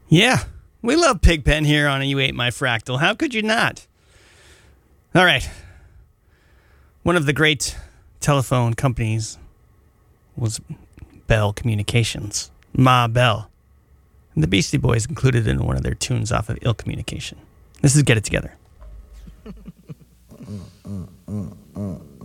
Yeah, we love Pigpen here on You Ate My Fractal. How could you not? All right. One of the great telephone companies was Bell Communications, Ma Bell. And the Beastie Boys included it in one of their tunes off of Ill Communication. This is Get It Together.